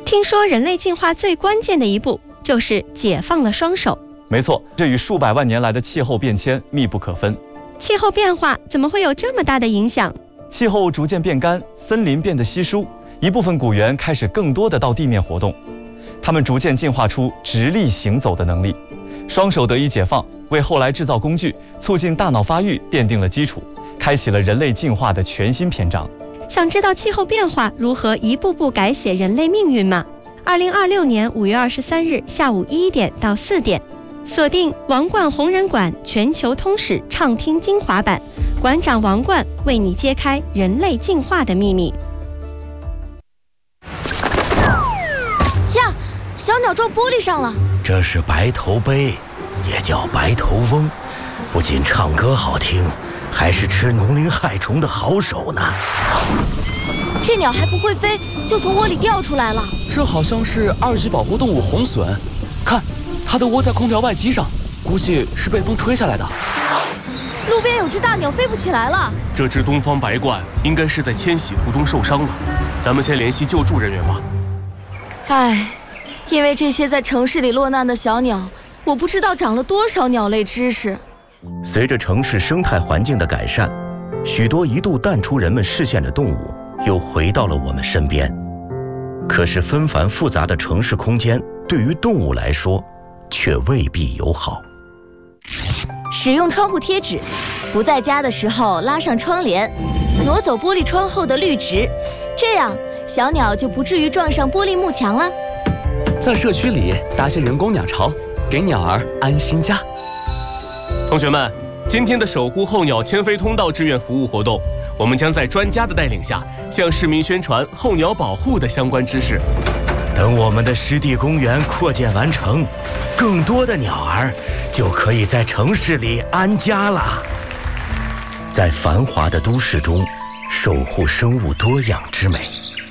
听说人类进化最关键的一步就是解放了双手。 没错，这与数百万年来的气候变迁密不可分。 气候变化怎么会有这么大的影响？ 气候逐渐变干，森林变得稀疏，一部分古猿开始更多的到地面活动，它们逐渐进化出直立行走的能力，双手得以解放，为后来制造工具、促进大脑发育奠定了基础，开启了人类进化的全新篇章。 想知道气候变化如何一步步改写人类命运吗？2026年5月23日下午1点到4点，锁定王冠红人馆全球通史畅听精华版，馆长王冠为你揭开人类进化的秘密。 呀，小鸟撞玻璃上了。 这是白头鹎，也叫白头翁，不仅唱歌好听，还是吃农林害虫的好手呢。 这鸟还不会飞，就从窝里掉出来了。 这好像是2级保护动物红隼，看，它的窝在空调外机上，估计是被风吹下来的。 路边有只大鸟飞不起来了。 这只东方白鹳应该是在迁徙途中受伤了，咱们先联系救助人员吧。 唉，因为这些在城市里落难的小鸟，我不知道长了多少鸟类知识。 随着城市生态环境的改善，许多一度淡出人们视线的动物又回到了我们身边。可是纷繁复杂的城市空间对于动物来说却未必友好。 使用窗户贴纸，不在家的时候拉上窗帘，挪走玻璃窗后的绿植，这样小鸟就不至于撞上玻璃幕墙了。 在社区里搭些人工鸟巢，给鸟儿安心家。 同学们，今天的守护候鸟迁飞通道志愿服务活动，我们将在专家的带领下，向市民宣传候鸟保护的相关知识。 等我们的湿地公园扩建完成，更多的鸟儿就可以在城市里安家了。在繁华的都市中，守护生物多样之美。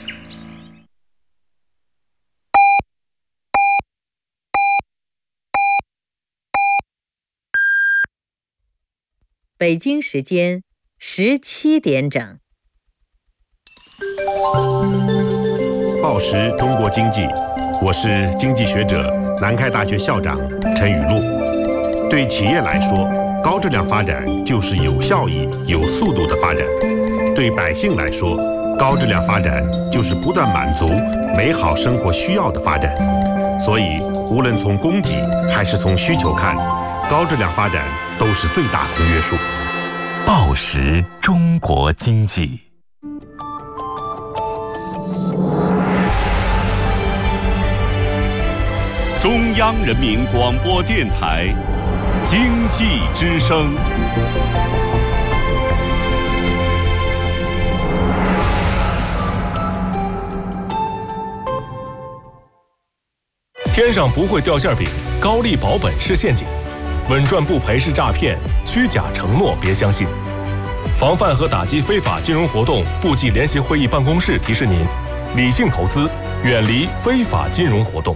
北京时间17点整。 报时中国经济，我是经济学者、南开大学校长陈雨露。对企业来说，高质量发展就是有效益、有速度的发展；对百姓来说，高质量发展就是不断满足美好生活需要的发展。所以，无论从供给还是从需求看，高质量发展都是最大公约数。 报时中国经济。 中央人民广播电台经济之声。 天上不会掉馅饼，高利保本是陷阱，稳赚不赔是诈骗，虚假承诺别相信。防范和打击非法金融活动部际联席会议办公室提示您：理性投资，远离非法金融活动。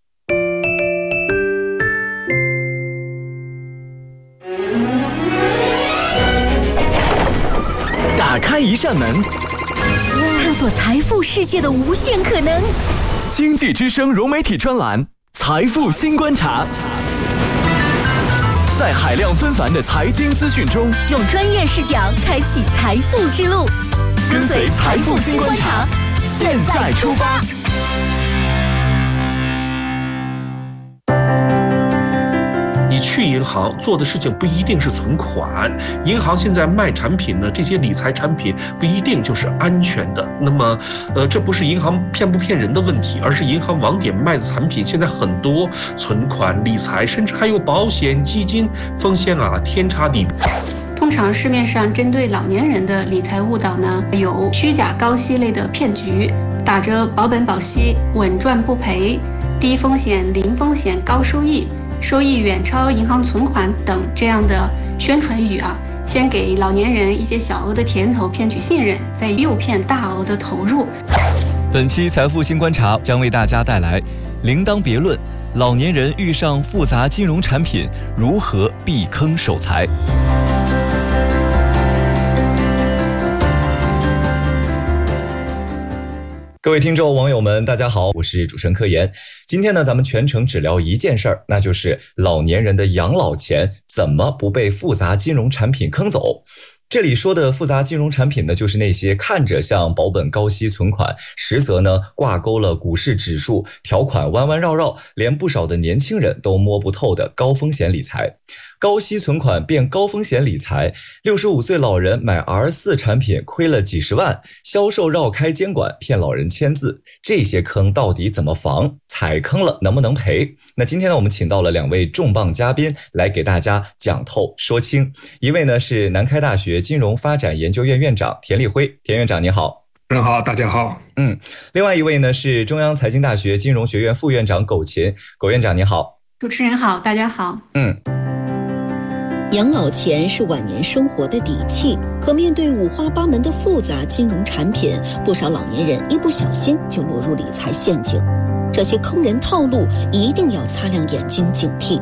打开一扇门， 探索财富世界的无限可能。 经济之声融媒体专栏《财富新观察》，在海量纷繁的财经资讯中， 用专业视角开启财富之路。 跟随财富新观察，现在出发。 你去银行做的事情不一定是存款，银行现在卖产品呢，这些理财产品不一定就是安全的。那么，这不是银行骗不骗人的问题，而是银行网点卖的产品现在很多，存款、理财，甚至还有保险、基金，风险天差地别。 通常市面上针对老年人的理财误导呢，有虚假高息类的骗局，打着保本保息、稳赚不赔、低风险、零风险、高收益、收益远超银行存款等这样的宣传语先给老年人一些小额的甜头骗取信任，再诱骗大额的投入。 本期财富新观察将为大家带来铃铛别论，老年人遇上复杂金融产品如何避坑守财。 各位听众网友们大家好，我是主持人柯岩。今天呢咱们全程只聊一件事儿，那就是老年人的养老钱怎么不被复杂金融产品坑走。这里说的复杂金融产品呢，就是那些看着像保本高息存款，实则呢挂钩了股市指数，条款弯弯绕绕，连不少的年轻人都摸不透的高风险理财。高息存款变高风险理财，65岁老人买 R4 产品亏了几十万，销售绕开监管骗老人签字，这些坑到底怎么防？踩坑了能不能赔？那今天呢我们请到了2位重磅嘉宾来给大家讲透说清。一位呢是南开大学金融发展研究院院长田立辉，田院长你好。 好，大家好。 另外一位呢是中央财经大学金融学院副院长苟琴，苟院长你好。 主持人好，大家好。 养老钱是晚年生活的底气，可面对五花八门的复杂金融产品，不少老年人一不小心就落入理财陷阱。这些坑人套路一定要擦亮眼睛警惕。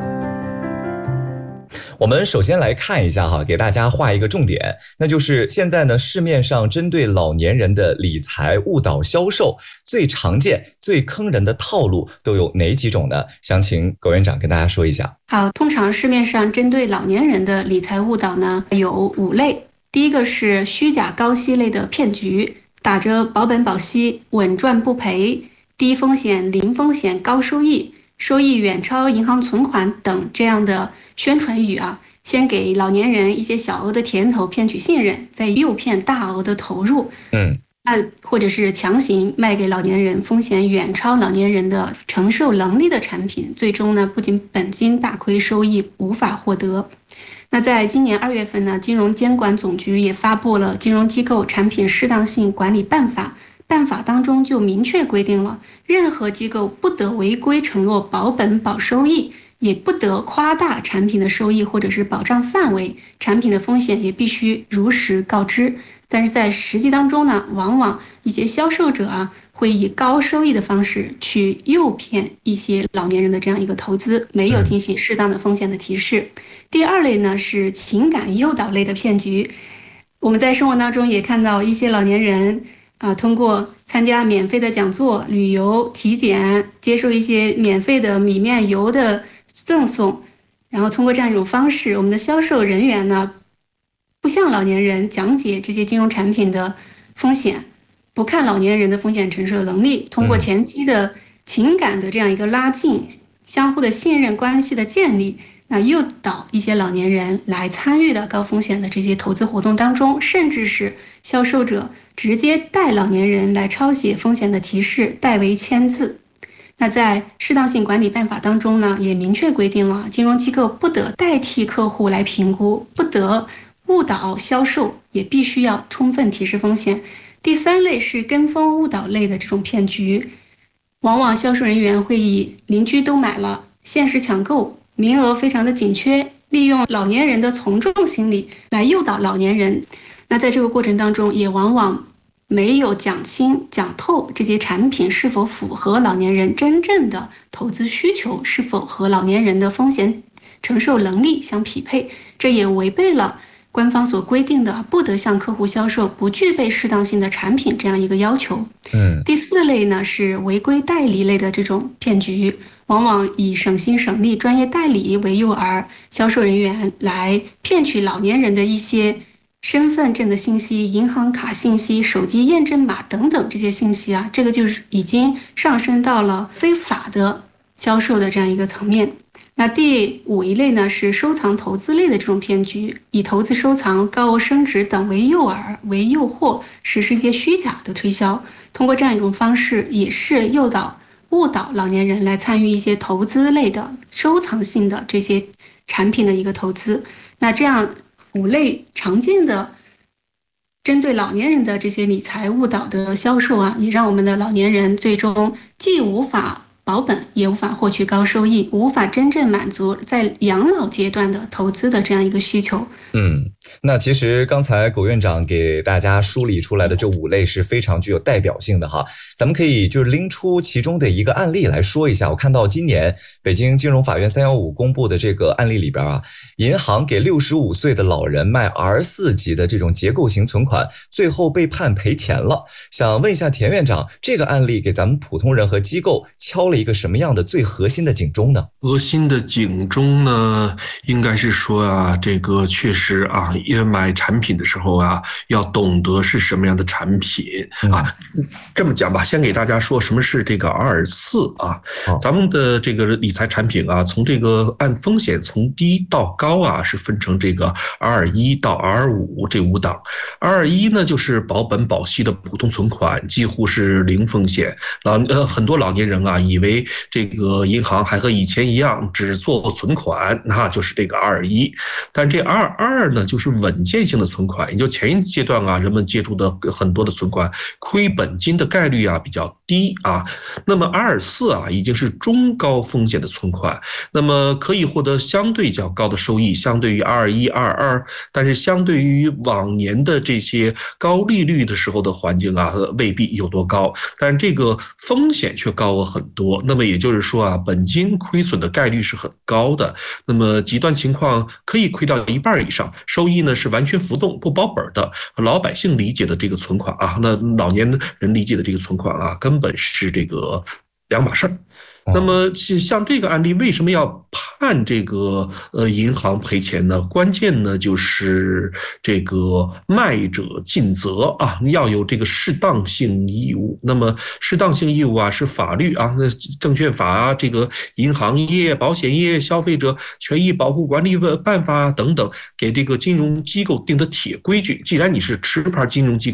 我们首先来看一下给大家画一个重点，那就是现在呢市面上针对老年人的理财误导销售最常见最坑人的套路都有哪几种呢？想请苟院长跟大家说一下。 好，通常市面上针对老年人的理财误导呢有5类。第一个是虚假高息类的骗局，打着保本保息、稳赚不赔、低风险、零风险、高收益、收益远超银行存款等这样的宣传语先给老年人一些小额的甜头骗取信任，再诱骗大额的投入。或者是强行卖给老年人风险远超老年人的承受能力的产品，最终呢不仅本金大亏，收益无法获得。那在今年2月份呢，金融监管总局也发布了《金融机构产品适当性管理办法》，办法当中就明确规定了，任何机构不得违规承诺保本保收益，也不得夸大产品的收益或者是保障范围，产品的风险也必须如实告知。但是在实际当中呢，往往一些销售者会以高收益的方式去诱骗一些老年人的这样一个投资，没有进行适当的风险的提示。第2类呢是情感诱导类的骗局。我们在生活当中也看到一些老年人通过参加免费的讲座、旅游、体检，接受一些免费的米面油的赠送，然后通过这样一种方式，我们的销售人员呢不向老年人讲解这些金融产品的风险，不看老年人的风险承受能力，通过前期的情感的这样一个拉近，相互的信任关系的建立，那诱导一些老年人来参与到高风险的这些投资活动当中，甚至是销售者直接带老年人来抄写风险的提示，代为签字。那在适当性管理办法当中呢，也明确规定了金融机构不得代替客户来评估，不得误导销售，也必须要充分提示风险。第3类是跟风误导类的这种骗局，往往销售人员会以邻居都买了，限时抢购，名额非常的紧缺，利用老年人的从众心理来诱导老年人。那在这个过程当中，也往往没有讲清讲透这些产品是否符合老年人真正的投资需求，是否和老年人的风险承受能力相匹配，这也违背了官方所规定的不得向客户销售不具备适当性的产品这样一个要求。第4类呢是违规代理类的这种骗局，往往以省心省力专业代理为诱饵，销售人员来骗取老年人的一些身份证的信息、银行卡信息、手机验证码等等这些信息这个就是已经上升到了非法的销售的这样一个层面。那第5类呢是收藏投资类的这种骗局，以投资收藏、高额升值等为诱饵为诱惑，实施一些虚假的推销，通过这样一种方式也是误导老年人来参与一些投资类的收藏性的这些产品的一个投资。那这样5类常见的针对老年人的这些理财误导的销售也让我们的老年人最终既无法保本，也无法获取高收益，无法真正满足在养老阶段的投资的这样一个需求。 那其实刚才苟院长给大家梳理出来的这5类是非常具有代表性的哈，咱们可以就是拎出其中的一个案例来说一下。我看到今年北京金融法院315公布的这个案例里边啊，银行给65岁的老人卖 R4 级的这种结构型存款，最后被判赔钱了。想问一下田院长，这个案例给咱们普通人和机构敲了一个什么样的最核心的警钟呢？ 核心的警钟呢，应该是说啊，这个确实啊，因为买产品的时候啊，要懂得是什么样的产品啊。这么讲吧，先给大家说什么是这个 R4 啊。咱们的这个理财产品啊，从这个按风险从低到高啊，是分成这个 R1 到 R5 这5档。R1呢，就是保本保息的普通存款，几乎是零风险。很多老年人啊，以为这个银行还和以前一样只做存款，那就是这个 R1。但这 R2 呢，就是稳健性的存款，也就前一阶段啊，人们接触的很多的存款亏本金的概率啊比较低啊。那么 R4 啊，已经是中高风险的存款，那么可以获得相对较高的收益，相对于 R1、R2，但是相对于往年的这些高利率的时候的环境啊，未必有多高，但这个风险却高了很多。那么也就是说啊，本金亏损的概率是很高的，那么极端情况可以亏掉1半以上，收益呢是完全浮动不保本的。老百姓理解的这个存款啊，那老年人理解的这个存款啊，根本是这个两码事儿。那么像这个案例为什么要判这个银行赔钱呢？关键呢就是这个卖者尽责啊，要有这个适当性义务。那么适当性义务啊是法律啊，证券法啊，这个银行业、保险业、消费者权益保护管理办法等等，给这个金融机构定的铁规矩。既然你是持牌金融机构，